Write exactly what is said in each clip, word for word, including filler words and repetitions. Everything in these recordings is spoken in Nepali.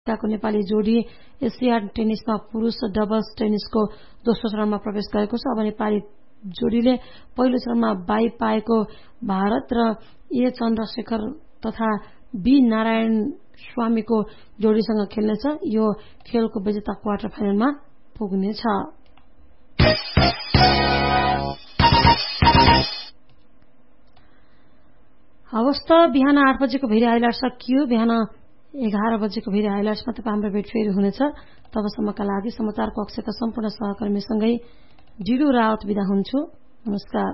अमेरिकाको नेपाली जोडी एसियाड टेनिसमा पुरुष डबल्स टेनिसको दोस्रो चरणमा प्रवेश गरेको छ। अब नेपाली जोडीले पहिलो चरणमा बाई पाएको भारत र ए चन्द्रशेखर तथा बी नारायण स्वामीको जोडीसँग खेल्नेछ। यो खेलको विजेता क्वार्टर फाइनलमा पुग्नेछ। हवस् त बिहान आठ बजेको भेरी हाइलाइट सकियो। बिहान एघार बजेको भेरी हाइलाइट्समा तपाईँ हाम्रो भेट फेरि हुनेछ। तबसम्मका लागि समाचार कक्षका सम्पूर्ण सहकर्मीसँगै जिडु रावत बिदा हुन्छु। नमस्कार।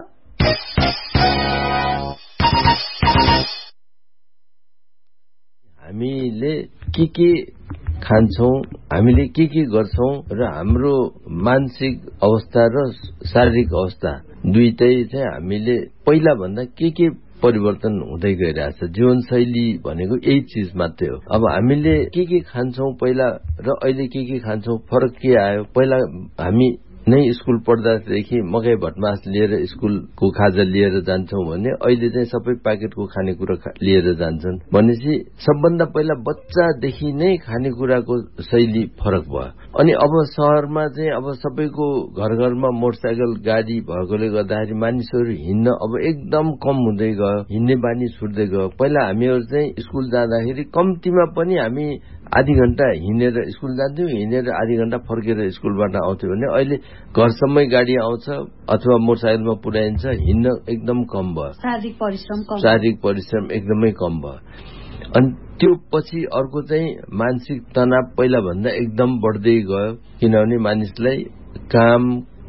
हामीले के के खान्छौं, हामीले के के गर्छौं र हाम्रो मानसिक अवस्था र शारीरिक अवस्था दुईटै चाहिँ हामीले पहिला भन्दा के के परिवर्तन हुँदै गइरहेछ। जीवनशैली भनेको यही चीज मात्रै हो। अब हामीले के के खान्छौं पहिला र अहिले के के खान्छौं फरक के आयो। पहिला हामी नै स्कुल पढ्दादेखि मकै भटमास लिएर स्कुलको खाजा लिएर जान्छौं भने अहिले चाहिँ सबै प्याकेटको खानेकुरा लिएर जान्छन्। भनेपछि सबभन्दा पहिला बच्चादेखि नै खानेकुराको शैली फरक भयो। अनि अब शहरमा चाहिँ अब सबैको घर घरमा मोटरसाइकल गाडी भएकोले गर्दाखेरि मानिसहरू हिँड्न अब एकदम कम हुँदै गयो। हिँड्ने बानी छुट्दै गयो। पहिला हामीहरू चाहिँ स्कुल जाँदाखेरि कम्तीमा पनि हामी आधी घण्टा हिँडेर स्कुल जान्थ्यौं, हिँडेर आधी घण्टा फर्केर स्कुलबाट आउँथ्यौं भने अहिले घरसम्मै गाडी आउँछ अथवा मोटरसाइकलमा पुर्याइन्छ। हिँड्न एकदम कम भयो। शारीरिक परिश्रम कम शारीरिक परिश्रम एकदमै कम भयो। अनि त्यो पछि अर्को चाहिँ मानसिक तनाव पहिला भन्दा एकदम बढ्दै गयो। किनभने मानिसलाई काम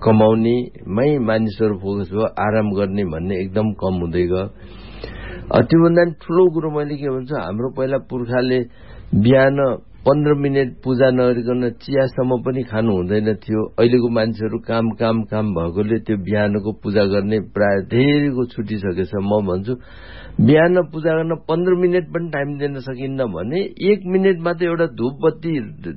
कमाउनेमै मानिसहरू फोकस भयो, आराम गर्ने भन्ने एकदम कम हुँदै गयो। त्योभन्दा ठुलो कुरो मैले के भन्छु, हाम्रो पहिला पुर्खाले बिहान पन्ध्र मिनट पूजा नगरिकन चियासम्म पनि खानु हुँदैन थियो। अहिलेको मान्छेहरू काम काम काम भएकोले त्यो बिहानको पूजा गर्ने प्राय धेरैको छुटिसकेछ। म भन्छु बिहान पूजा गर्न पन्ध्र मिनट पनि टाइम दिन सकिन्न भने एक मिनट मात्रै एउटा धूपबत्ती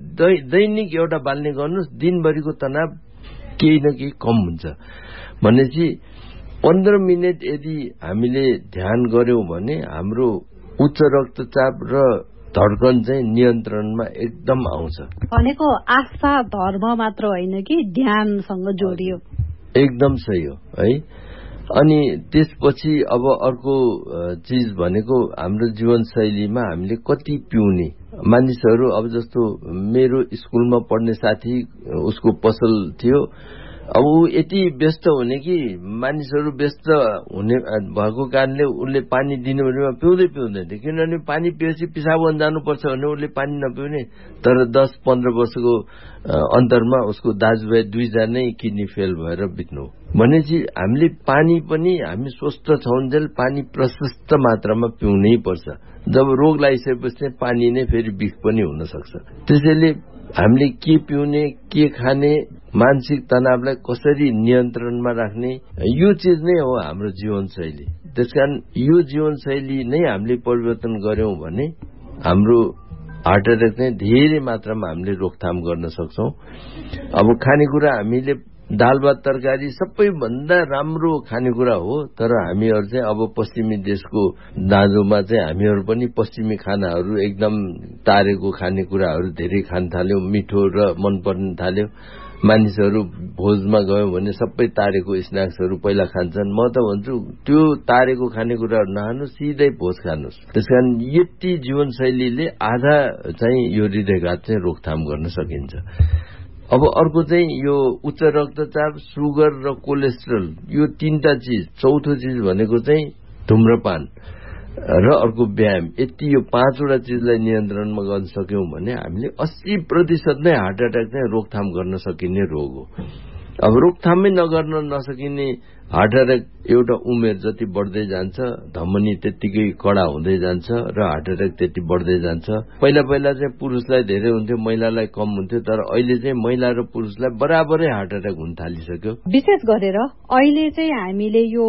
दैनिक एउटा बाल्ने गर्नुहोस्, दिनभरिको तनाव केही न केही कम हुन्छ। भनेपछि पन्ध्र मिनट यदि हामीले ध्यान गर्यौं भने हाम्रो उच्च रक्तचाप र धड्कन चाहिँ नियन्त्रणमा एकदम आउँछ। भनेको आस्था धर्म मात्र होइन कि ध्यानसँग जोडियो। एकदम सही हो है। अनि त्यसपछि अब अर्को चीज भनेको हाम्रो जीवनशैलीमा हामीले कति पिउने। मानिसहरू अब जस्तो मेरो स्कुलमा पढ्ने साथी उसको पसल थियो। अब ऊ यति व्यस्त हुने कि मानिसहरू व्यस्त हुने भएको कारणले उसले पानी दिनभरिमा पिउँदै पिउँदैन थियो। किनभने पानी पिएपछि पिसाब गर्न जानुपर्छ भने उसले पानी नपिउने। तर दस पन्ध्र वर्षको अन्तरमा उसको दाजुभाइ दुईजनै किडनी फेल भएर बित्नु। भनेपछि हामीले पानी पनि हामी स्वस्थ छौन्जेल पानी प्रशस्त मात्रामा पिउनै पर्छ। जब रोग लागिसकेपछि पानी नै फेरि विष पनि हुन सक्छ। त्यसैले हामीले के पिउने, के खाने, मानसिक तनावलाई कसरी नियन्त्रणमा राख्ने, यो चीज नै हो हाम्रो जीवनशैली। त्यसकारण यो जीवनशैली नै हामीले परिवर्तन गर्यौं भने हाम्रो हार्ट एट्याक चाहिँ धेरै मात्रामा हामीले रोकथाम गर्न सक्छौं। अब खानेकुरा हामीले दाल भात तरकारी सबैभन्दा राम्रो खानेकुरा हो। तर हामीहरू चाहिँ अब पश्चिमी देशको दाँजोमा चाहिँ हामीहरू पनि पश्चिमी खानाहरू एकदम तारेको खानेकुराहरू धेरै खान थाल्यौं। मिठो र मन पर्न थाल्यो। मानिसहरू भोजमा गयो भने सबै तारेको स्न्याक्सहरू पहिला खान्छन्। म त भन्छु त्यो तारेको खानेकुराहरू नखानु, सिधै भोज खानुहोस्। त्यसकारण यति जीवनशैलीले आधा चाहिँ यो हृदयघात चाहिँ रोकथाम गर्न सकिन्छ। अब अर्को चाहिँ यो उच्च रक्तचाप, सुगर र कोलेस्ट्रोल, यो तीनटा चीज। चौथो चीज भनेको चाहिँ धूम्रपान र अर्को व्यायाम। यति यो पाँचवटा चीजलाई नियन्त्रणमा गर्न सक्यौं भने हामीले अस्सी प्रतिशत नै हार्ट एट्याक चाहिँ रोकथाम गर्न सकिने रोग हो। अब रोकथामै नगर्न नसकिने हार्ट एट्याक एउटा उमेर जति बढ्दै जान्छ धमनी त्यतिकै कडा हुँदै जान्छ र हार्ट एट्याक त्यति बढ्दै जान्छ। पहिला पहिला चाहिँ पुरुषलाई धेरै हुन्थ्यो, महिलालाई कम हुन्थ्यो। तर अहिले चाहिँ महिला र पुरुषलाई बराबरै हार्ट एट्याक हुन थालिसक्यो। विशेष गरेर अहिले चाहिँ हामीले यो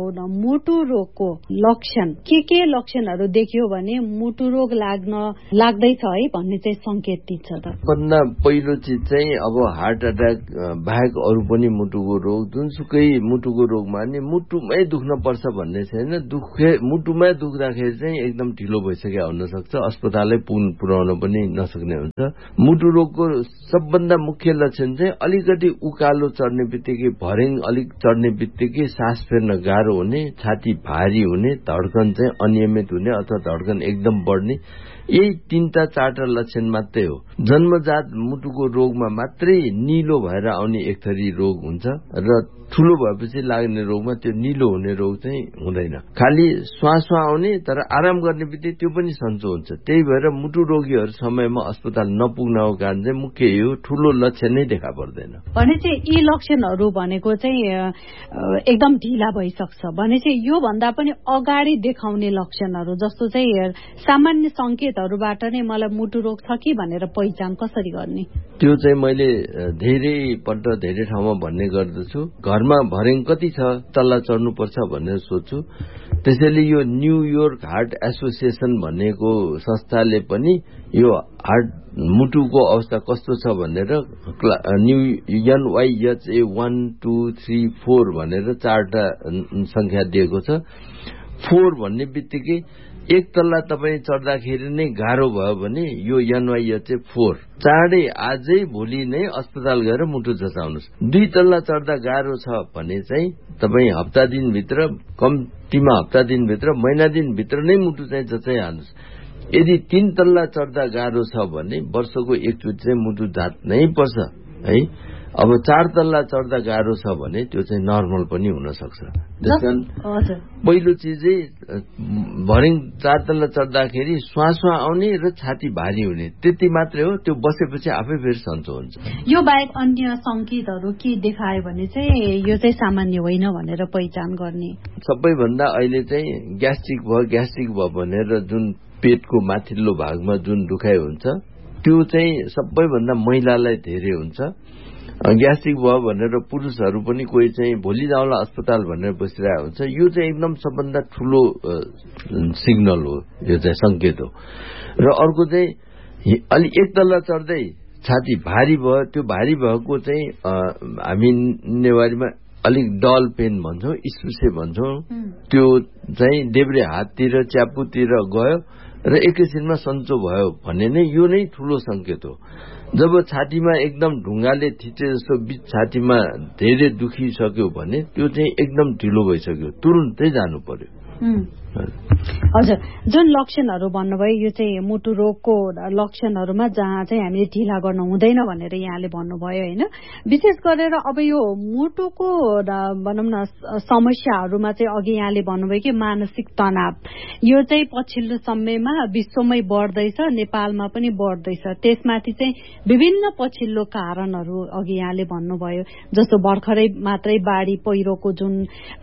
मुटु रोगको लक्षण के के लक्षणहरू देख्यो भने मुटु रोग लाग्न लाग्दैछ है भन्ने चाहिँ संकेत दिन्छ त। भन्दा पहिलो चीज चाहिँ अब हार्ट एट्याक बाहेक अरू पनि मुटुको रोग, जुनसुकै मुटुको रोगमा नि मुटुमै दुख्न पर्छ भन्ने छैन। दुखे मुटुमै दुख्दाखेरि चाहिँ एकदम ढिलो भइसक्यो हुन सक्छ, अस्पतालै पुर्याउन पनि नसक्ने हुन्छ। मुटु रोगको सबभन्दा मुख्य लक्षण चाहिँ अलिकति उकालो चढ्ने बित्तिकै, भर्याङ अलिक चढ्ने बित्तिकै सास फेर्न गाह्रो हुने, छाती भारी हुने, धड्कन चाहिँ अनियमित हुने अथवा धड्कन एकदम बढ्ने, यही तीनटा चारटा लक्षण मात्रै हो। जन्मजात मुटुको रोगमा मात्रै निलो भएर आउने एक थरी रोग हुन्छ र ठूलो भएपछि लाग्ने रोगमा त्यो निलो हुने रोग चाहिँ हुँदैन। खाली श्वास आउने तर आराम गर्ने बित्तिकै त्यो पनि सन्चो हुन्छ। त्यही भएर मुटु रोगीहरू समयमा अस्पताल नपुग्नको कारण चाहिँ मुख्य यो ठूलो लक्षण नै देखा पर्दैन। भने चाहिँ यी लक्षणहरू भनेको चाहिँ एकदम ढिला भइसक्छ भने चाहिँ यो भन्दा पनि अगाडि देखाउने लक्षणहरू जस्तो चाहिँ सामान्य संकेतहरूबाट नै मलाई मुटु रोग छ कि भनेर पहिचान कसरी गर्ने? त्यो चाहिँ मैले धेरै पल्ट धेरै ठाउँमा भन्ने गर्दछु। घरमा भर्याङ कति छ, तल्ला चढ्नुपर्छ भनेर सोध्छु। त्यसैले यो न्यूयोर्क हार्ट एसोसिएसन भनेको संस्थाले पनि यो हार्ट मुटुको अवस्था कस्तो छ भनेर new एनवाईएचए one two three four भनेर चारवटा संख्या दिएको छ। फोर भन्ने बित्तिकै एक तल्ला तपाईँ चढ्दाखेरि नै गाह्रो भयो भने यो एनवाईएचए फोर चाँडै आजै भोलि नै अस्पताल गएर मुटु जचाउनुहोस्। दुई तल्ला चढ्दा गाह्रो छ भने चाहिँ तपाईँ हप्ता दिनभित्र, कम्तीमा हप्ता दिनभित्र, महिना दिनभित्र नै मुटु चाहिँ जचाइहाल्नुहोस्। यदि तीन तल्ला चढ्दा गाह्रो छ भने वर्षको एकचोटि चाहिँ मुटु जाँच्नै पर्छ है। अब चार तल्ला चढ्दा गाह्रो छ भने त्यो चाहिँ नर्मल पनि हुन सक्छ। त्यसकारण पहिलो चिजै भर्याङ चार तल्ला चढ्दाखेरि श्वास आउने र छाती भारी हुने त्यति मात्रै हो। त्यो बसेपछि आफै फेरि सन्चो हुन्छ। यो बाहेक अन्य संकेतहरू के देखायो भने चाहिँ यो चाहिँ सामान्य होइन भनेर पहिचान गर्ने? सबैभन्दा अहिले चाहिँ ग्यास्ट्रिक भयो ग्यास्ट्रिक भयो भनेर जुन पेटको माथिल्लो भागमा जुन दुखाइ हुन्छ त्यो चाहिँ सबैभन्दा महिलालाई धेरै हुन्छ। ग्यास्ट्रिक भयो भनेर पुरुषहरू पनि कोही चाहिँ भोलि जाउँला अस्पताल भनेर बसिरहेको हुन्छ। यो चाहिँ एकदम सबभन्दा ठूलो सिग्नल हो, यो चाहिँ संकेत हो। र अर्को चाहिँ अलि एक तल्ला चढ्दै छाती भारी भयो, त्यो भारी भएको चाहिँ हामी नेवारीमा अलिक डल पेन भन्छौँ, इस्पुसे भन्छौँ। त्यो चाहिँ देब्रे हाततिर च्यापुतिर गयो र एकैछिनमा सन्चो भयो भन्ने नै यो नै ठूलो संकेत हो। जब छातीमा एकदम ढुङ्गाले थिचे जस्तो बीच छातीमा धेरै दुखिसक्यो भने त्यो चाहिँ एकदम ढिलो भइसक्यो, तुरुन्तै जानु पर्यो। हजुर, जुन लक्षणहरू भन्नुभयो यो चाहिँ मुटु रोगको लक्षणहरूमा जहाँ चाहिँ हामीले ढिला गर्न हुँदैन भनेर यहाँले भन्नुभयो होइन। विशेष गरेर अब यो मुटुको भनौँ न समस्याहरूमा चाहिँ अघि यहाँले भन्नुभयो कि मानसिक तनाव यो चाहिँ पछिल्लो समयमा विश्वमै बढ्दैछ, नेपालमा पनि बढ्दैछ। त्यसमाथि चाहिँ विभिन्न पछिल्लो कारणहरू अघि यहाँले भन्नुभयो, जस्तो भर्खरै मात्रै बाढी पहिरोको जुन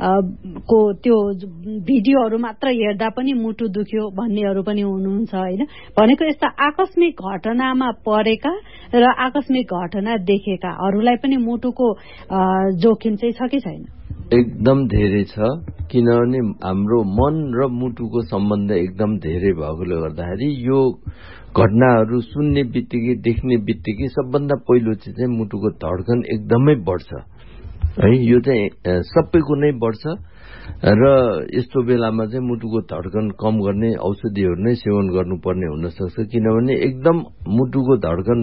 को त्यो भिडियोहरू मात्र हेर्दा पनि मुटु दुख्यो भन्नेहरू पनि हुनुहुन्छ होइन। भनेको यस्ता आकस्मिक घटनामा परेका र आकस्मिक घटना देखेकाहरूलाई पनि मुटुको जोखिम चाहिँ छ कि छैन? एकदम धेरै छ, किनभने हाम्रो मन र मुटुको सम्बन्ध एकदम धेरै भएकोले गर्दाखेरि यो घटनाहरू सुन्ने बित्तिकै देख्ने बित्तिकै सबभन्दा पहिलो चिज चाहिँ मुटुको धड्कन एकदमै बढ्छ है। यो चाहिँ सबैको नै बढ्छ र यस्तो बेलामा चाहिँ मुटुको धड्कन कम गर्ने औषधिहरू नै सेवन गर्नुपर्ने हुन सक्छ। किनभने एकदम मुटुको धड्कन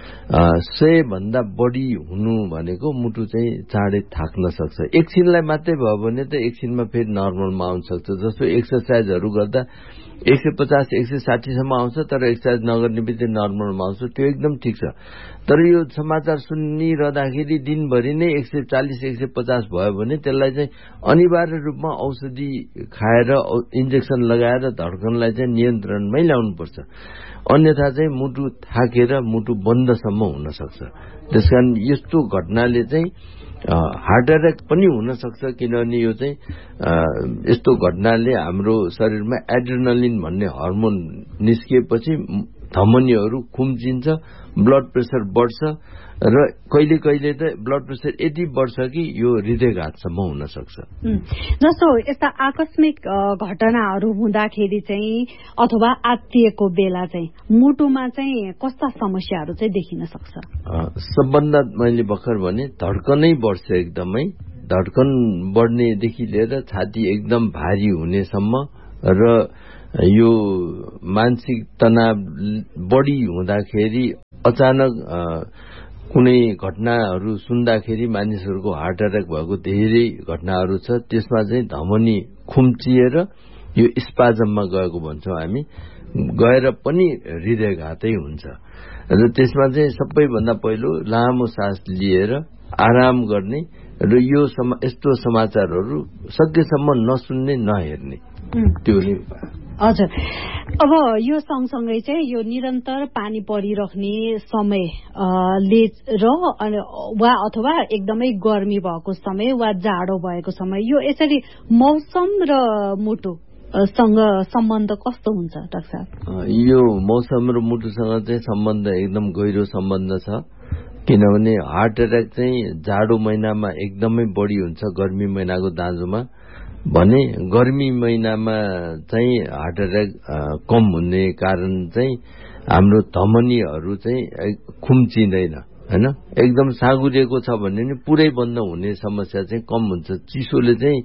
सय भन्दा बढी हुनु भनेको मुटु चाहिँ चाँडै थाक्न सक्छ। एकछिनलाई मात्रै भयो भने त एकछिनमा फेरि नर्मलमा आउन सक्छ। जस्तो एक्सर्साइजहरू गर्दा एक सय पचास एक सय साठीसम्म आउँछ तर एक्सर्साइज नगर्ने बित्तिकै नर्मलमा आउँछ, त्यो एकदम ठिक छ। तर यो समाचार सुनिरहँदाखेरि दिनभरि नै एक सय चालिस एक सय पचास भयो भने त्यसलाई चाहिँ अनिवार्य रूपमा औषधि खाएर इन्जेक्सन लगाएर धड्कनलाई चाहिँ नियन्त्रणमै ल्याउनुपर्छ। अन्यथा चाहिँ मुटु थाकेर मुटु बन्दसम्म हुन सक्छ। त्यसकारण यस्तो घटनाले चाहिँ हार्ट एट्याक पनि हुन सक्छ। किनभने यो चाहिँ यस्तो घटनाले हाम्रो शरीरमा एड्रेनालिन भन्ने हर्मोन निस्किएपछि धमनीहरू खुम्चिन्छ, ब्लड प्रेसर बढ्छ र कहिले कहिले त ब्लड प्रेसर यति बढ्छ कि यो हृदयघातसम्म हुन सक्छ। जस्तो यस्ता आकस्मिक घटनाहरू हुँदाखेरि चाहिँ अथवा आत्तिएको बेला चाहिँ मुटुमा चाहिँ कस्ता समस्याहरू चाहिँ देखिन सक्छ? सबभन्दा मैले भर्खर भने धड्कनै बढ्छ एकदमै धड्कन बढ्नेदेखि लिएर छाती एकदम भारी हुनेसम्म र यो मानसिक तनाव बढी हुँदाखेरि अचानक कुनै घटनाहरू सुन्दाखेरि मानिसहरूको हार्ट एट्याक भएको धेरै घटनाहरू छ। त्यसमा चाहिँ धमनी खुम्चिएर यो स्पाजममा गएको भन्छौँ हामी, गएर पनि हृदयघातै हुन्छ। र त्यसमा चाहिँ सबैभन्दा पहिलो लामो सास लिएर आराम गर्ने र यो यस्तो समाचारहरू सकेसम्म नसुन्ने नहेर्ने त्यो नै। हजुर, अब यो सँगसँगै चाहिँ यो निरन्तर पानी परिरहने समय ले र वा अथवा एकदमै गर्मी भएको समय वा जाडो भएको समय, यो यसरी मौसम र मुटु सँग सम्बन्ध कस्तो हुन्छ डाक्टर साहब? यो मौसम र मुटुसँग चाहिँ सम्बन्ध एकदम गहिरो सम्बन्ध छ। किनभने हार्ट एट्याक चाहिँ जाडो महिनामा एकदमै बढी हुन्छ गर्मी महिनाको दाँजोमा, भने गर्मी महिनामा चाहिँ हार्ट एट्याक कम हुने कारण चाहिँ हाम्रो धमनीहरू चाहिँ खुम्चिँदैन हैन। एकदम साँगुरिएको छ भने नि पुरै बन्द हुने समस्या चाहिँ कम हुन्छ। चिसोले चाहिँ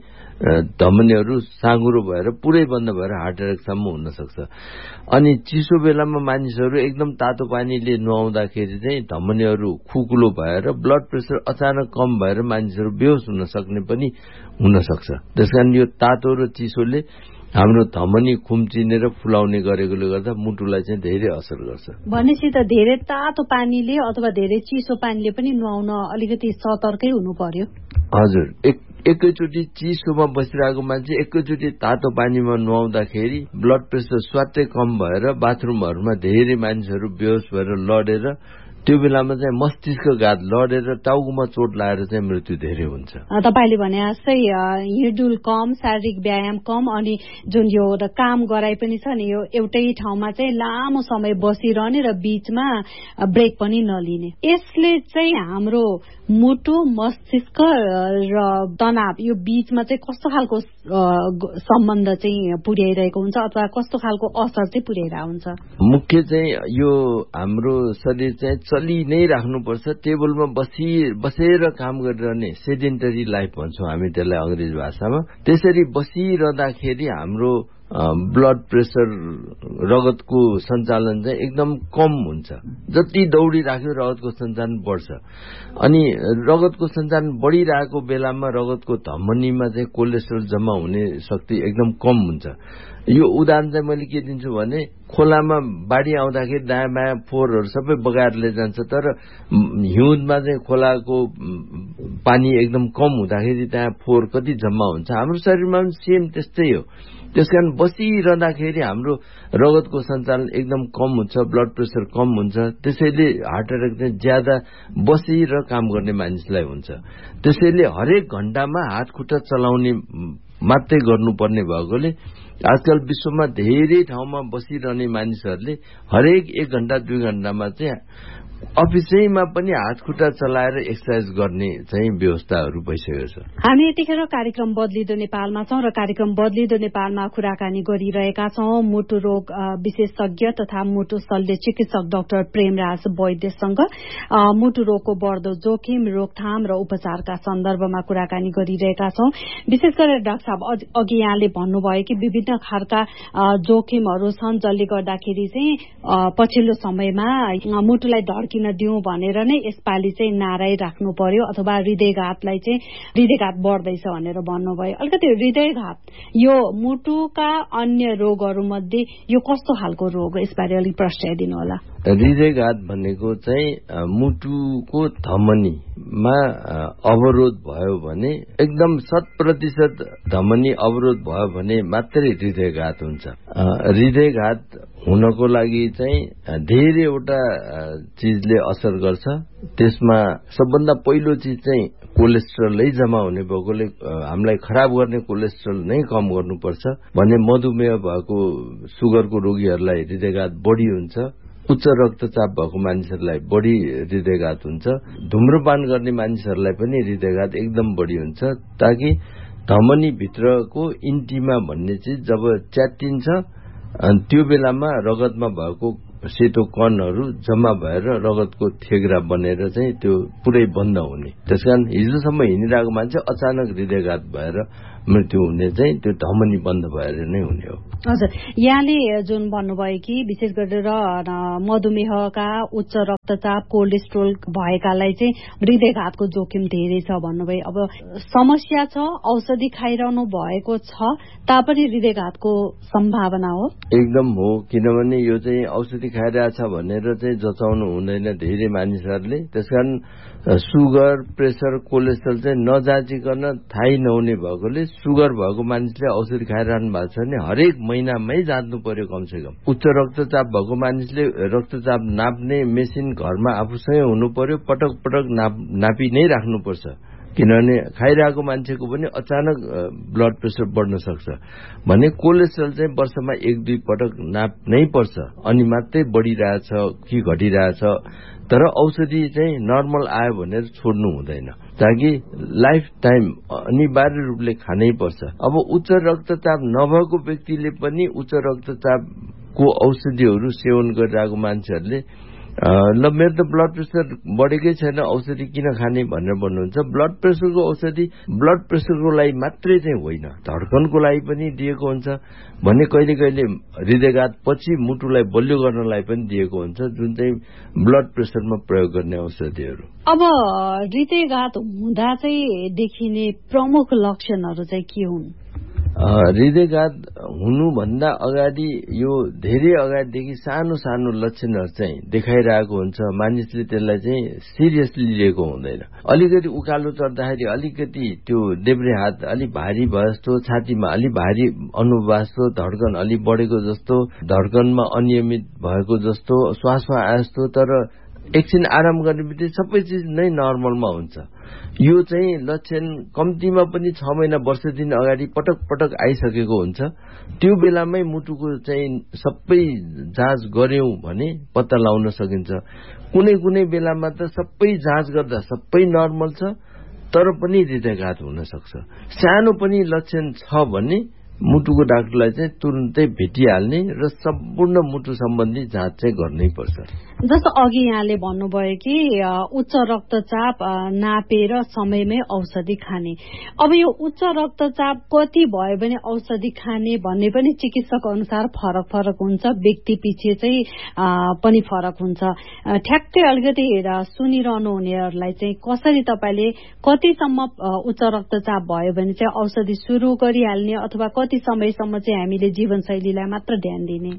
धमनीहरू साँगुरो भएर पुरै बन्द भएर हार्ट एट्याकसम्म हुन सक्छ। अनि चिसो बेलामा मानिसहरू एकदम तातो पानीले नुहाउँदाखेरि चाहिँ धमनीहरू खुकुलो भएर ब्लड प्रेसर अचानक कम भएर मानिसहरू बेहोस हुन सक्ने पनि हुन सक्छ। त्यसकारण यो तातो र चिसोले हाम्रो धमनी खुम्चिने र फुलाउने गरेकोले गर्दा मुटुलाई चाहिँ धेरै असर गर्छ। भनेपछि त धेरै तातो पानीले अथवा धेरै चिसो पानीले पनि नुहाउन अलिकति सतर्कै हुनु पर्यो। हजुर, एक एकैचोटि चिसोमा बसिरहेको मान्छे एकैचोटि तातो पानीमा नुहाउँदाखेरि ब्लड प्रेसर स्वात्तै कम भएर बाथरुमहरूमा धेरै मानिसहरू बेहोस भएर लडेर त्यो बेलामा चाहिँ मस्तिष्कघात लडेर टाउकोमा चोट लागेर चाहिँ मृत्यु धेरै हुन्छ। तपाईले भने जस्तै हिँडडुल कम, शारीरिक व्यायाम कम, अनि जुन यो काम गराइ पनि छ नि यो एउटै ठाउँमा चाहिँ लामो समय बसिरहने र बीचमा ब्रेक पनि नलिने, यसले चाहिँ हाम्रो मुटु, मस्तिष्क र तनाव यो बीचमा चाहिँ कस्तो खालको सम्बन्ध चाहिँ पुर्याइरहेको हुन्छ अथवा कस्तो खालको असर चाहिँ पुर्याइरहेको हुन्छ? मुख्य चाहिँ यो हाम्रो शरीर चाहिँ चलि नै राख्नुपर्छ। टेबलमा बसी बसेर काम गरिरहने सेडेन्टरी लाइफ भन्छौँ हामी त्यसलाई अंग्रेजी भाषामा। त्यसरी बसिरहँदाखेरि हाम्रो ब्लड प्रेसर रगतको सञ्चालन चाहिँ एकदम कम हुन्छ। जति दौडी राख्यो रगतको सञ्चालन बढ्छ। अनि रगतको सञ्चालन बढिरहेको बेलामा रगतको धमनीमा चाहिँ कोलेस्ट्रोल जम्मा हुने शक्ति एकदम कम हुन्छ। यो उदाहरण चाहिँ मैले के दिन्छु भने खोलामा बाढी आउँदाखेरि दायाँ बायाँ फोहोरहरू सबै बगाएर लैजान्छ, तर हिउँदमा चाहिँ खोलाको पानी एकदम कम हुँदाखेरि त्यहाँ फोहोर कति जम्मा हुन्छ। हाम्रो शरीरमा पनि सेम त्यस्तै हो। त्यसकारण बसिरहँदाखेरि हाम्रो रगतको सञ्चालन एकदम कम हुन्छ, ब्लड प्रेसर कम हुन्छ। त्यसैले हार्ट एट्याक चाहिँ ज्यादा बसेर काम गर्ने मानिसलाई हुन्छ। त्यसैले हरेक घण्टामा हात खुट्टा चलाउने मात्रै गर्नुपर्ने भएकोले आजकल विश्वमा धेरै ठाउँमा बसिरहने मानिसहरूले हरेक एक घण्टा दुई घण्टामा चाहिँ अफिसैमा पनि हात खुट्टा चलाएर एक्सर्साइज गर्ने चाहिँ व्यवस्थाहरू भइसकेको छ। हामी यतिखेर कार्यक्रम बदलिदो नेपालमा छौं र कार्यक्रम बदलिदो नेपालमा कुराकानी गरिरहेका छौं मुटु रोग विशेषज्ञ तथा मुटु शल्य चिकित्सक डाक्टर प्रेमराज वैद्यसँग मुटु रोगको बढ्दो जोखिम, रोकथाम र उपचारका सन्दर्भमा कुराकानी गरिरहेका छौं। विशेष गरेर डाक्टर साहब अघि यहाँले भन्नुभयो कि विभिन्न खालका जोखिमहरू छन् जसले गर्दाखेरि चाहिँ पछिल्लो समयमा मुटुलाई किन दिउँ भनेर नै यसपालि चाहिँ नाराई राख्नु पर्यो अथवा हृदयघातलाई चाहिँ हृदयघात बढ्दैछ भनेर भन्नुभयो। अलिकति हृदयघात यो मुटुका अन्य रोगहरू मध्ये यो कस्तो खालको रोग, यसबारे अलिक प्रश्नाइदिनु होला। हृदयघात भनेको चाहिँ मुटुको धमनीमा अवरोध भयो भने, एकदम शत प्रतिशत धमनी अवरोध भयो भने मात्रै हृदयघात हुन्छ। हृदयघात हुनको लागि चाहिँ धेरैवटा चीजले असर गर्छ। त्यसमा सबभन्दा पहिलो चीज चाहिँ कोलेस्ट्रोलै जम्मा हुने भएकोले हामीलाई खराब गर्ने कोलेस्ट्रोल नै कम गर्नुपर्छ भने मधुमेह भएको सुगरको रोगीहरूलाई हृदयघात बढी हुन्छ। उच्च रक्तचाप भएको मानिसहरूलाई बढी हृदयघात हुन्छ। धूम्रपान गर्ने मानिसहरूलाई पनि हृदयघात एकदम बढी हुन्छ। ताकि धमनी भित्रको इन्टिमा भन्ने चीज जब च्यातिन्छ अनि त्यो बेलामा रगतमा भएको सेतो कणहरू जम्मा भएर रगतको थेग्रा बनेर चाहिँ त्यो पुरै बन्द हुने। त्यसकारण हिजोसम्म हिँडिरहेको मान्छे अचानक हृदयघात भएर मृत्यु हुने चाहिँ त्यो धमनी बन्द भएर नै हुने हो। हजुर, यहाँले जुन भन्नुभयो कि विशेष गरेर मधुमेहका, उच्च रक्तचाप, कोलेस्ट्रोल भएकालाई चाहिँ हृदयघातको जोखिम धेरै छ भन्नुभयो। अब समस्या छ, औषधि खाइरहनु भएको छ तापनि हृदयघातको सम्भावना हो? एकदम हो, किनभने यो चाहिँ औषधि खाइरहेछ भनेर चाहिँ जचाउनु हुँदैन धेरै मानिसहरूले। त्यसकारण सुगर, प्रेसर, कोलेस्ट्रोल चाहिँ नजाँचिकन थाहै नहुने भएकोले सुगर भएको मानिसले औषधि खाइरहनु भएको छ भने हरेक महिनामै जाँच्नु पर्यो कमसे कम। उच्च रक्तचाप भएको मानिसले रक्तचाप नाप्ने मेसिन घरमा आफूसँगै हुनु पर्यो, पटक पटक नाप नापि नै राख्नुपर्छ। किनभने खाइरहेको मान्छेको पनि अचानक ब्लड प्रेसर बढ्न सक्छ भने कोलेस्ट्रोल चाहिँ वर्षमा एक दुई पटक नाप्नै पर्छ, अनि मात्रै बढिरहेछ कि घटिरहेछ। तर औषधि चाहिँ नर्मल आयो भनेर छोड्नु हुँदैन, ताकि लाइफ टाइम अनिवार्य रूपले खानै पर्छ। अब उच्च रक्तचाप नभएको व्यक्तिले पनि उच्च रक्तचापको औषधिहरू सेवन गरिरहेको मान्छेहरूले ल मेरो त ब्लड प्रेसर बढेकै छैन औषधि किन खाने भनेर भन्नुहुन्छ। ब्लड प्रेसरको औषधि ब्लड प्रेसरको लागि मात्रै चाहिँ होइन, धड्कनको लागि पनि दिएको हुन्छ भने कहिले कहिले हृदयघात पछि मुटुलाई बलियो गर्नलाई पनि दिएको हुन्छ, जुन चाहिँ ब्लड प्रेसरमा प्रयोग गर्ने औषधिहरू। अब हृदयघात हुँदा चाहिँ देखिने प्रमुख लक्षणहरू चाहिँ के हुन्? हृदयघात हुनुभन्दा अगाडि यो धेरै अगाडिदेखि सानो सानो लक्षणहरू चाहिँ देखाइरहेको हुन्छ। मानिसले त्यसलाई चाहिँ सिरियसली लिएको हुँदैन। अलिकति उकालो चढ्दाखेरि अलिकति त्यो देब्रे हात अलिक भारी भए जस्तो, छातीमा अलिक भारी अनुभव जस्तो, धड्कन अलिक बढेको जस्तो, धड्कनमा अनियमित भएको जस्तो, श्वासमा आए जस्तो, तर एकछिन आराम गर्ने बित्तिकै सबै चिज नै नर्मलमा हुन्छ। यो चाहिँ लक्षण कम्तीमा पनि छ महिना वर्ष दिन अगाडि पटक पटक आइसकेको हुन्छ। त्यो बेलामै मुटुको चाहिँ सबै जाँच गर्यौं भने पत्ता लगाउन सकिन्छ। कुनै कुनै बेलामा त सबै जाँच गर्दा सबै नर्मल छ तर पनि हृदयघात हुन सक्छ। सानो पनि लक्षण छ भने मुटुको डाक्टरलाई चाहिँ तुरुन्तै भेटिहाल्ने र सम्पूर्ण मुटु सम्बन्धी जाँच चाहिँ गर्नै पर्छ। जस्तो अघि यहाँले भन्नुभयो कि उच्च रक्तचाप नापेर समयमै औषधि खाने। अब यो उच्च रक्तचाप कति भयो भने औषधि खाने भन्ने पनि चिकित्सक अनुसार फरक फरक हुन्छ, व्यक्ति पछि चाहिँ पनि फरक हुन्छ। ठ्याक्कै अलिकति सुनिरहनु हुनेहरूलाई चाहिँ कसरी तपाईँले कतिसम्म उच्च रक्तचाप भयो भने चाहिँ औषधि सुरु गरिहाल्ने अथवा कति समयसम्म चाहिँ हामीले जीवनशैलीलाई मात्र ध्यान दिने?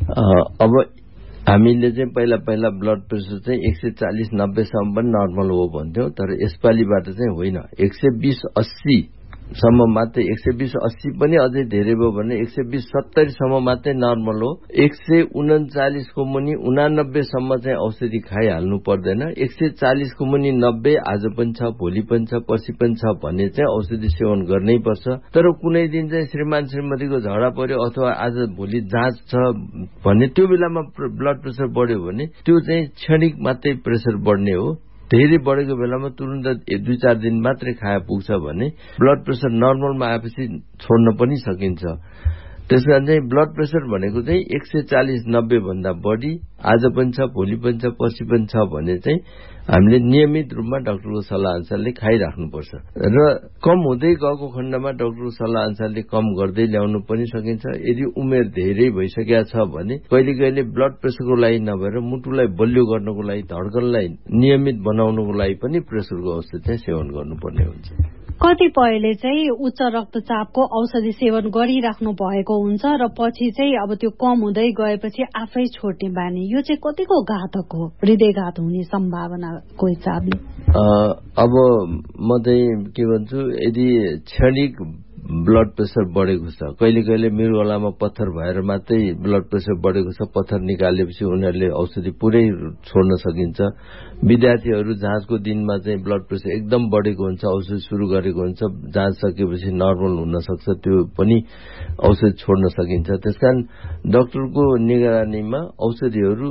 अब हामीले चाहिँ पहिला पहिला ब्लड प्रेसर चाहिँ एक सय चालिस नब्बेसम्म पनि नर्मल हो भन्थ्यौं, तर यसपालिबाट चाहिँ होइन, एक सय बीस अस्सी सम्म मात्रै, एक सय बीस अस्सी पनि अझै धेरै भयो भने एक सय बीस सत्तरी सम्म मात्रै नर्मल हो। एक सय उन्चालिसको मुनि उनानब्बेसम्म चाहिँ औषधि खाइहाल्नु पर्दैन। एक सय चालिसको मुनि नब्बे आज पनि छ, भोलि पनि छ, पर्सि पनि छ भने चाहिँ औषधि सेवन गर्नै पर्छ। तर कुनै दिन चाहिँ श्रीमान श्रीमतीको झगडा पर्यो अथवा आज भोलि जाँच छ भने त्यो बेलामा ब्लड प्रेसर बढ्यो भने त्यो चाहिँ क्षणिक मात्रै प्रेसर बढ्ने हो। धेरै बढेको बेलामा तुरुन्त दुई चार दिन मात्रै खाए पुग्छ भने ब्लड प्रेसर नर्मलमा आएपछि छोड्न पनि सकिन्छ। त्यसकारण चाहिँ ब्लड प्रेसर भनेको चाहिँ एक सय चालिस नब्बे भन्दा बढी आज पनि छ, भोलि पनि छ, पर्सि पनि छ भने चाहिँ हामीले नियमित रूपमा डाक्टरको सल्लाह अनुसारले खाइराख्नुपर्छ। र कम हुँदै गएको खण्डमा डाक्टरको सल्लाह अनुसारले कम गर्दै ल्याउनु पनि सकिन्छ। यदि उमेर धेरै भइसकेका छ भने कहिले कहिले ब्लड प्रेसरको लागि नभएर मुटुलाई बलियो गर्नको लागि, धड्कनलाई नियमित बनाउनको लागि पनि प्रेसरको औषधि चाहिँ सेवन गर्नुपर्ने हुन्छ। कतिपयले चाहिँ उच्च रक्तचापको औषधि सेवन गरिराख्नु भएको हुन्छ र पछि चाहिँ अब त्यो कम हुँदै गएपछि आफै छोड्ने बानी, यो चाहिँ कतिको घातक हो हृदयघात हुने सम्भावनाको हिसाबले? अब म चाहिँ के भन्छु, यदि क्षणिक ब्लड प्रेसर बढेको छ, कहिले कहिले मृगौलामा पत्थर भएर मात्रै ब्लड प्रेसर बढेको छ, पत्थर निकालेपछि उनीहरूले औषधि पुरै छोड्न सकिन्छ। विद्यार्थीहरू जाँचको दिनमा चाहिँ ब्लड प्रेसर एकदम बढेको हुन्छ, औषधि सुरु गरेको हुन्छ, जाँच सकेपछि नर्मल हुन सक्छ, त्यो पनि औषधि छोड्न सकिन्छ। त्यसकारण डाक्टरको निगरानीमा औषधिहरू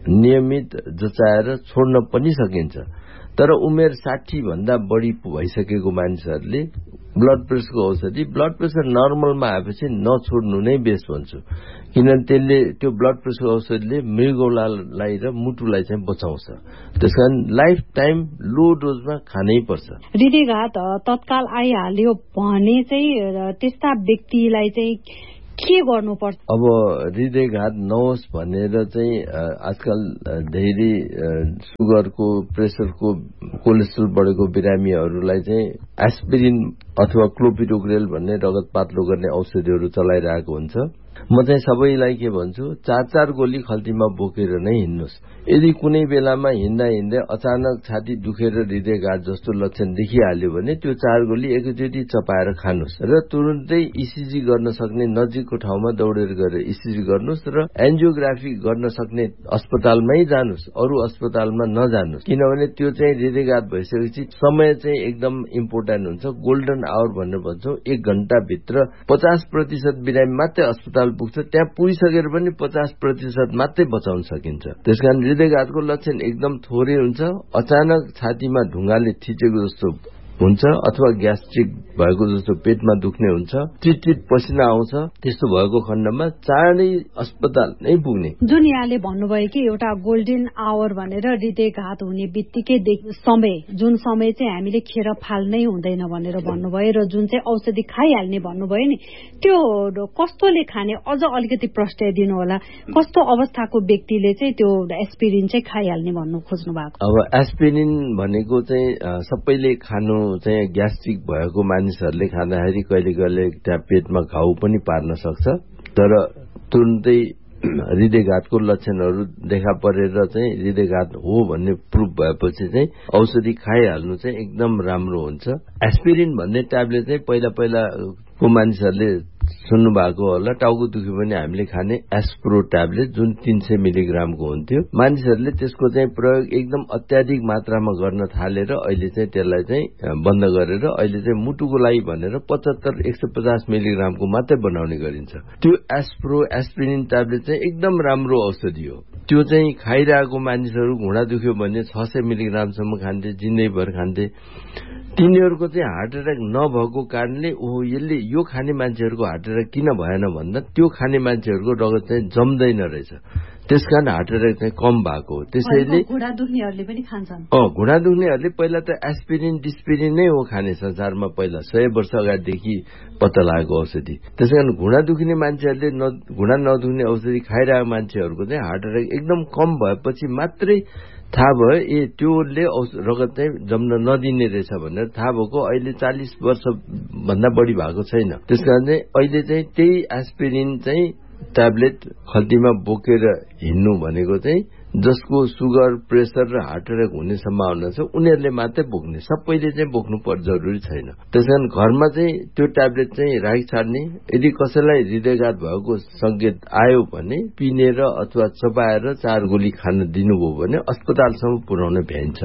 नियमित जचाएर छोड्न पनि सकिन्छ। तर उमेर साठी भन्दा बढी भइसकेको मानिसहरूले ब्लड प्रेसरको औषधि ब्लड प्रेसर नर्मलमा आएपछि नछोड्नु नै बेस भन्छु, किनभने त्यसले त्यो ब्लड प्रेसरको औषधिले मृगौलालाई र मुटुलाई चाहिँ बचाउँछ। त्यसकारण लाइफ टाइम लो डोजमा खानै पर्छ। हृदयघात तत्काल आइहाल्यो भने चाहिँ त्यस्ता व्यक्तिलाई चाहिँ के गर्नुपर्छ? अब हृदयघात नहोस् भनेर चाहिँ आजकल धेरै सुगरको, प्रेसरको, कोलेस्ट्रोल बढेको बिरामीहरूलाई चाहिँ एस्पिरिन अथवा क्लोपिडोग्रेल भन्ने रगत पातलो गर्ने औषधिहरू चलाइरहेको हुन्छ। म चाहिँ सबैलाई के भन्छु, चार चार गोली खल्तीमा बोकेर नै हिँड्नुहोस्। यदि कुनै बेलामा हिँड्दा हिँड्दै अचानक छाती दुखेर हृदयघात जस्तो लक्षण देखिहाल्यो भने त्यो चार गोली एकैचोटि चपाएर खानुहोस् र तुरुन्तै इसिजी गर्न सक्ने नजिकको ठाउँमा दौडेर गएर इसिजी गर्नुहोस् र एन्जियोग्राफी गर्न सक्ने अस्पतालमै जानुहोस्, अरू अस्पतालमा नजानुहोस्। किनभने त्यो चाहिँ हृदयघात भइसकेपछि समय चाहिँ एकदम इम्पोर्टेन्ट हुन्छ। गोल्डन आवर भनेर भन्छौँ। एक घण्टाभित्र पचास प्रतिशत बिरामी मात्रै अस्पताल पुग्छ, त्यहाँ पुगिसकेर पनि पचास प्रतिशत मात्रै बचाउन सकिन्छ। त्यसकारण हृदयघातको लक्षण एकदम थोरै हुन्छ। अचानक छातीमा ढुङ्गाले थिचेको जस्तो हुन्छ अथवा ग्यास्ट्रिक भएको जस्तो पेटमा दुख्ने हुन्छ, चिटचिट पसिना आउँछ, त्यस्तो भएको खण्डमा चाँडै अस्पताल नै पुग्ने। जुन यहाँले भन्नुभयो कि एउटा गोल्डन आवर भनेर हृदयघात हुने बित्तिकै समय, जुन समय चाहिँ हामीले खेर फाल्नै हुँदैन भनेर भन्नुभयो र जुन चाहिँ औषधि खाइहाल्ने भन्नुभयो नि, त्यो कस्तोले खाने अझ अलिकति प्रस्ट्याइदिनु होला। कस्तो अवस्थाको व्यक्तिले चाहिँ त्यो एस्पिरिन चाहिँ खाइहाल्ने भन्नु खोज्नु भएको? अब एस्पिरिन भनेको चाहिँ सबैले खानु चाहिँ ग्यास्ट्रिक भएको मानिसहरूले खाँदाखेरि कहिले कहिले त्यहाँ पेटमा घाउ पनि पार्न सक्छ। तर तुरुन्तै हृदयघातको लक्षणहरू देखा परेर चाहिँ हृदयघात हो भन्ने प्रुफ भएपछि चाहिँ औषधि खाइहाल्नु चाहिँ एकदम राम्रो हुन्छ। एस्पिरिन भन्ने ट्याब्लेट चाहिँ पहिला पहिलाको मानिसहरूले सुन्नु भएको होला, टाउको दुख्यो भने हामीले खाने एस्प्रो ट्याब्लेट जुन तीन सय मिलिग्रामको हुन्थ्यो। मानिसहरूले त्यसको चाहिँ प्रयोग एकदम अत्याधिक मात्रामा गर्न थालेर अहिले चाहिँ त्यसलाई चाहिँ बन्द गरेर अहिले चाहिँ मुटुको लागि भनेर पचहत्तर एक सय पचास मिलिग्रामको मात्रै बनाउने गरिन्छ। त्यो एस्प्रो एस्पिरिन ट्याब्लेट चाहिँ एकदम राम्रो औषधि हो। त्यो चाहिँ खाइरहेको मानिसहरू घुँडा दुख्यो भने छ सय मिलिग्रामसम्म खान्थे, जिन्दगीभर खान्थे। तिनीहरूको चाहिँ हार्ट एट्याक नभएको कारणले ओहो यसले यो खाने मान्छेहरूको हार्ट एट्याक किन भएन भन्दा त्यो खाने मान्छेहरूको रगत चाहिँ जम्दैन रहेछ, त्यसकारण हार्ट एट्याक चाहिँ कम भएको हो। त्यसैले घुँडा दुख्नेहरूले पनि खान्छन्। अँ घुँडा दुख्नेहरूले पहिला त एस्पिरिन डिस्पिरिन नै हो खाने, संसारमा पहिला सय वर्ष अगाडिदेखि पत्ता लागेको औषधि। त्यसकारण घुँडा दुख्ने मान्छेहरूले न घुँडा नदुख्ने औषधि खाइरहेको मान्छेहरूको चाहिँ हार्ट एट्याक एकदम कम भएपछि मात्रै थाहा भयो ए त्योले रगत चाहिँ जम्न नदिने रहेछ भनेर थाहा भएको। अहिले चालिस वर्ष भन्दा बढी भएको छैन। त्यसकारण चाहिँ अहिले चाहिँ त्यही एस्पिरिन चाहिँ ट्याब्लेट खल्तीमा बोकेर हिँड्नु भनेको चाहिँ जसको सुगर, प्रेसर र हार्ट एट्याक हुने सम्भावना छ उनीहरूले मात्रै बोक्ने, सबैले चाहिँ बोक्नु पर्छ जरुरी छैन। त्यसकारण घरमा चाहिँ त्यो ट्याब्लेट चाहिँ राखी छाड्ने। यदि कसैलाई हृदयघात भएको संकेत आयो भने पिनेर अथवा चपाएर चार गोली खान दिनुभयो भने अस्पतालसम्म पुर्याउन भ्याइन्छ।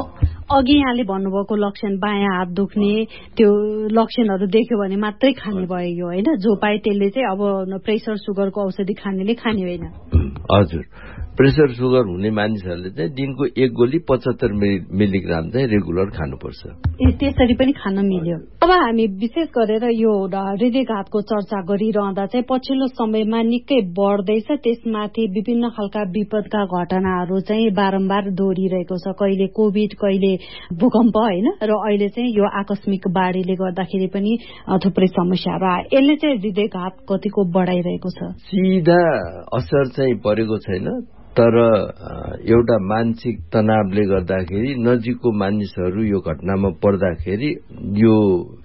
अघि यहाँले भन्नुभएको लक्षण बायाँ हात दुख्ने, त्यो लक्षणहरू देख्यो भने मात्रै खाने भयो होइन? जो पाए त्यसले चाहिँ अब प्रेसर सुगरको औषधि खानेले खाने होइन। हजुर, प्रेसर सुगर हुने मानिसहरूले चाहिँ दिनको एक गोली पचहत्तर मिलिग्राम चाहिँ रेगुलर खानुपर्छ। ए त्यसरी पनि खान मिल्यो। अब हामी विशेष गरेर यो हृदयघातको चर्चा गरिरहँदा चाहिँ पछिल्लो समयमा निकै बढ्दैछ, त्यसमाथि विभिन्न खालका विपदका घटनाहरू चाहिँ बारम्बार दोहोरिरहेको छ। कहिले कोभिड, कहिले भूकम्प होइन, र अहिले चाहिँ यो आकस्मिक बाढीले गर्दाखेरि पनि थुप्रै समस्याहरू आए। यसले चाहिँ हृदयघात कतिको बढाइरहेको छ? सिधा असर चाहिँ परेको छैन, तर एउटा मानसिक तनावले गर्दाखेरि नजिकको मानिसहरू यो घटनामा पर्दाखेरि यो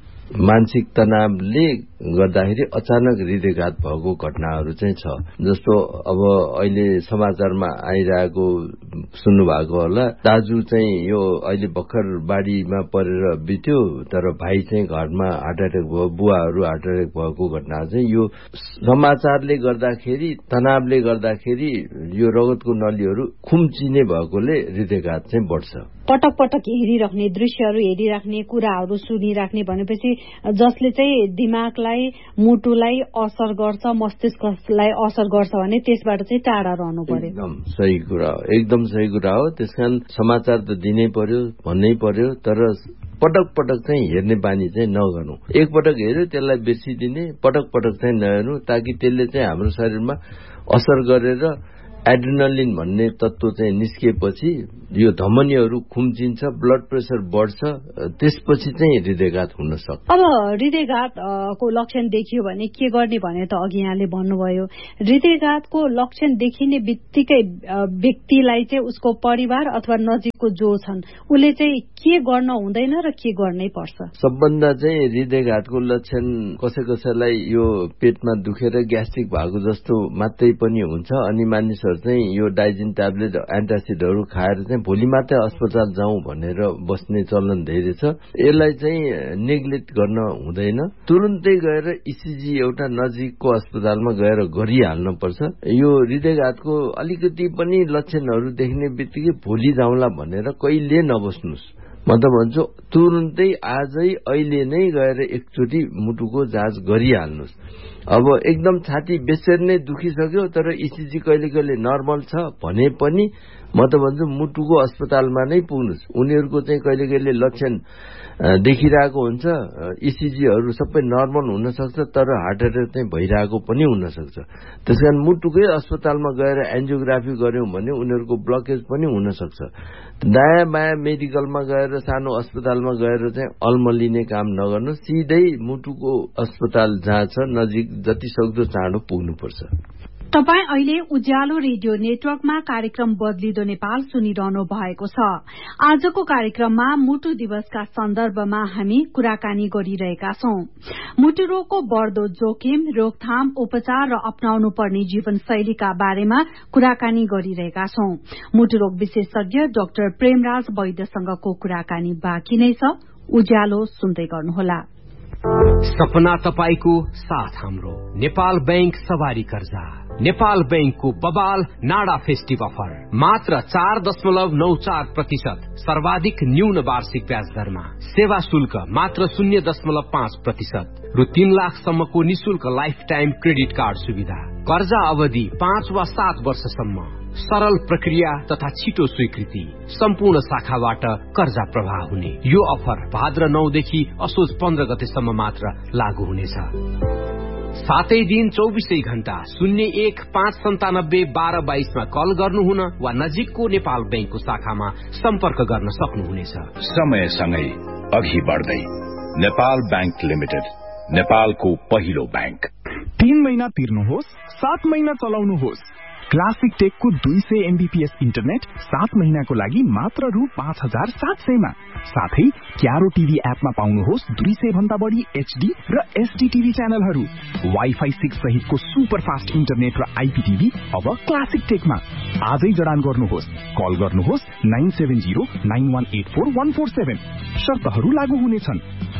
मानसिक तनावले गर्दाखेरि अचानक हृदयघात भएको घटनाहरू चाहिँ छ। जस्तो अब अहिले समाचारमा आइरहेको सुन्नु भएको होला, दाजु चाहिँ यो अहिले भर्खर बाढीमा परेर बित्यो तर भाइ चाहिँ घरमा हार्ट एट्याक भयो, बुवाहरू हार्ट एट्याक भएको घटना चाहिँ यो समाचारले गर्दाखेरि, तनावले गर्दाखेरि यो रगतको नलीहरू खुम्चिने भएकोले हृदयघात चाहिँ बढ्छ। पटक पटक हेरिराख्ने, दृश्यहरू हेरिराख्ने, कुराहरू सुनिराख्ने भनेपछि जसले चाहिँ दिमागलाई हृदयलाई मुटुलाई असर गर्छ, मस्तिष्कलाई असर गर्छ भने त्यसबाट चाहिँ टाढा रहनु पर्यो। एकदम सही कुरा हो, एकदम सही कुरा हो। त्यसकारण समाचार त दिनै पर्यो, भन्नै पर्यो, तर पटक पटक चाहिँ हेर्ने बानी चाहिँ नगर्नु। एकपटक हेर्यो त्यसलाई बिर्सिदिने, पटक पटक चाहिँ नहेर्नु, ताकि त्यसले चाहिँ हाम्रो शरीरमा असर गरेर एड्रिनलिन भन्ने तत्त्व चाहिँ निस्किएपछि यो धमनीहरू खुम्चिन्छ, ब्लड प्रेसर बढ्छ, त्यसपछि चाहिँ हृदयघात हुन सक्छ। अब हृदयघात को लक्षण देखियो भने के गर्ने भने त अघि यहाँले भन्नुभयो, हृदयघातको लक्षण देखिने बित्तिकै व्यक्तिलाई चाहिँ उसको परिवार अथवा नजिकको जो छन् उसले चाहिँ के गर्न हुँदैन र के गर्नै पर्छ? सबभन्दा चाहिँ हृदयघातको लक्षण कसै कसैलाई यो पेटमा दुखेर ग्यास्ट्रिक भएको जस्तो मात्रै पनि हुन्छ, अनि मानिसहरू चाहिँ यो डाइजिन ट्याब्लेट एन्टासिडहरू खाएर चाहिँ भोलि मात्रै अस्पताल जाउँ भनेर बस्ने चलन धेरै छ। यसलाई चाहिँ नेग्लेक्ट गर्न हुँदैन, तुरुन्तै गएर इसिजी एउटा नजिकको अस्पतालमा गएर गरिहाल्नु पर्छ। यो हृदयघातको अलिकति पनि लक्षणहरू देख्ने बित्तिकै भोलि जाउँला भनेर कहिले नबस्नुहोस्। म त भन्छु तुरुन्तै आजै अहिले नै गएर एकचोटि मुटुको जाँच गरिहाल्नुहोस्। अब एकदम छाती बेसेर नै दुखिसक्यो तर इसिजी कहिले कहिले नर्मल छ भने पनि म त भन्छु मुटुको अस्पतालमा नै पुग्नुहोस्। उनीहरूको चाहिँ कहिले कहिले लक्षण देखिरहेको हुन्छ, इसिजीहरू सबै नर्मल हुन सक्छ तर हार्ट एट्याक चाहिँ भइरहेको पनि हुन सक्छ। त्यसकारण मुटुकै अस्पतालमा गएर एन्जियोग्राफी गर्यौं भने उनीहरूको ब्लकेज पनि हुन सक्छ। दायाँ बायाँ मेडिकलमा गएर सानो अस्पतालमा गएर चाहिँ अल्मलिने काम नगर्नु, सिधै मुटुको अस्पताल जहाँ छ नजिक जति सक्दो चाँडो पुग्नुपर्छ। तपाई अहिले उज्यालो रेडियो नेटवर्कमा कार्यक्रम बदलिदो नेपाल सुनिरहनु भएको छ। आजको कार्यक्रममा मुटु दिवसका सन्दर्भमा हामी कुराकानी गरिरहेका छौं। मुटु रोगको बढ़दो जोखिम, रोकथाम, उपचार र अपनाउनु पर्ने जीवनशैलीका बारेमा कुराकानी गरिरहेका छौं। मुटु रोग विशेषज्ञ डाक्टर प्रेमराज वैद्यसँगको कुराकानी बाँकी नै छ। उज्यालो सुन्दै गर्नुहोला। सपना तपाईको साथ हाम्रो नेपाल बैंक सवारी कर्जा। नेपाल बैंकको बबाल नाडा फेस्टिभ अफर मात्र चार दशमलव नौ चार प्रतिशत सर्वाधिक न्यून वार्षिक ब्याज दरमा, सेवा शुल्क मात्र शून्य दशमलव पाँच प्रतिशत रु तीन लाखसम्मको निशुल्क लाइफ टाइम क्रेडिट कार्ड सुविधा, कर्जा अवधि पाँच वा सात वर्षसम्म, सरल प्रक्रिया तथा छिटो स्वीकृति, सम्पूर्ण शाखाबाट कर्जा प्रवाह हुने। यो अफर भाद्र नौदेखि असोज पन्ध्र गतेसम्म मात्र लागू हुनेछ। सातै दिन चौबिसै घण्टा शून्य एक पाँच सन्तानब्बे बाह्र बाइसमा कल गर्नुहुन वा नजिकको नेपाल बैंकको शाखामा सम्पर्क गर्न सक्नुहुनेछ। समयसँगै अघि बढ्दै नेपाल बैंक लिमिटेड, नेपालको पहिलो बैंक। तीन महिना तिर्नुहोस्, सात महिना चलाउनुहोस्। क्लासिक टेकको दुई सय एमबीपीएस इन्टरनेट सात महिनाको लागि मात्र रु पाँच हजार सात सयमा। साथै क्यारो टिभी एपमा पाउनुहोस् दुई सय भन्दा बढी एचडी र एसडी टिभी च्यानलहरू। वाइफाई सिक्स सहितको सुपर फास्ट इन्टरनेट र आइपीटिभी अब क्लासिक टेकमा। आजै जडान गर्नुहोस्, कल गर्नुहोस् nine seven zero nine one eight four one four seven. शर्तहरू लागू हुनेछन्।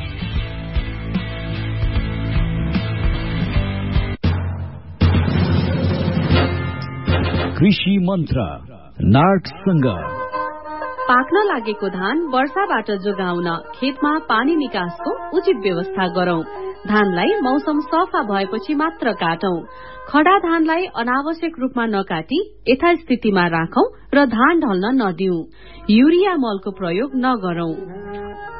कृषि मन्त्र नार्कसँग। पाक्न लागेको धान वर्षाबाट जोगाउन खेतमा पानी निकासको उचित व्यवस्था गरौं। धानलाई मौसम सफा भएपछि मात्र काटौं। खडा धानलाई अनावश्यक रूपमा नकाटी यथास्थितिमा राखौं र धान ढल्न नदिऊ। युरिया मलको प्रयोग नगरौं।